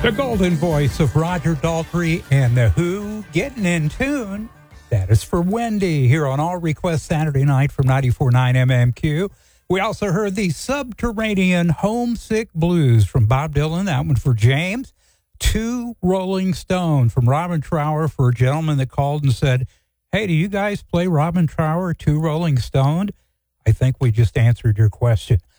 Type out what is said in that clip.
The golden voice of Roger Daltrey and The Who, Getting in Tune. That is for Wendy here on All Request Saturday night from 94.9 MMQ. We also heard the Subterranean Homesick Blues from Bob Dylan. That one for James. Two Rolling Stone from Robin Trower for a gentleman that called and said, hey, do you guys play Robin Trower, Two Rolling Stone? I think we just answered your question.